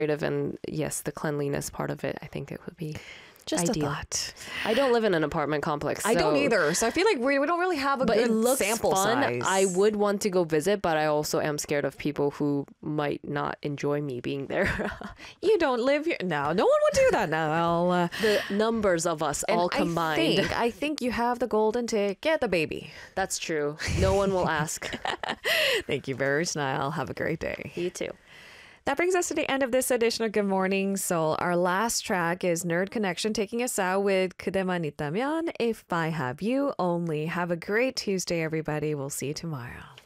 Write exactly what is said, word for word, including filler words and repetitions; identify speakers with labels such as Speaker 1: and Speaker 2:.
Speaker 1: and yes, the cleanliness part of it, I think it would be
Speaker 2: Just
Speaker 1: ideal.
Speaker 2: a thought.
Speaker 1: I don't live in an apartment complex.
Speaker 2: I don't
Speaker 1: so-
Speaker 2: either. So I feel like we, we don't really have a
Speaker 1: But
Speaker 2: good
Speaker 1: it looks
Speaker 2: sample
Speaker 1: fun.
Speaker 2: size.
Speaker 1: I would want to go visit, but I also am scared of people who might not enjoy me being there.
Speaker 2: You don't live here. No, no one would do that now. Uh,
Speaker 1: The numbers of us
Speaker 2: and
Speaker 1: all combined.
Speaker 2: I think, I think you have the golden ticket, the baby.
Speaker 1: That's true. No one will ask.
Speaker 2: Thank you very much, Niall. Have a great day.
Speaker 1: You too.
Speaker 2: That brings us to the end of this edition of Good Morning Seoul. Our last track is Nerd Connection taking us out with 그대만 있다면, If I Have You Only. Have a great Tuesday, everybody. We'll see you tomorrow.